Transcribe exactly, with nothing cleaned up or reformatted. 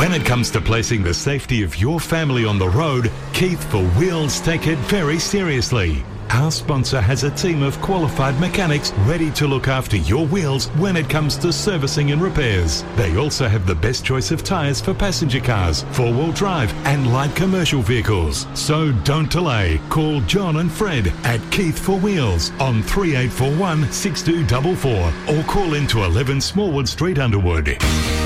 When it comes to placing the safety of your family on the road, Keith for Wheels take it very seriously. Our sponsor has a team of qualified mechanics ready to look after your wheels when it comes to servicing and repairs. They also have the best choice of tyres for passenger cars, four-wheel drive and light commercial vehicles. So don't delay. Call John and Fred at Keith for Wheels on three eight four one, six two four four or call into eleven Smallwood Street, Underwood.